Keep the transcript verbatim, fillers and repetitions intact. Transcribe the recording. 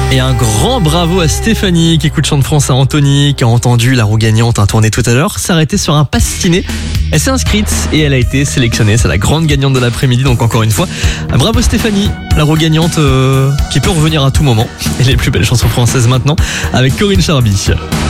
Et un grand bravo à Stéphanie qui écoute Chant de France à Anthony, qui a entendu la roue gagnante, un tourné tout à l'heure, s'arrêter sur un pastiné. Elle s'est inscrite et elle a été sélectionnée. C'est la grande gagnante de l'après-midi, donc encore une fois, bravo Stéphanie, la roue gagnante euh, qui peut revenir à tout moment. Et les plus belles chansons françaises maintenant avec Corinne Charby.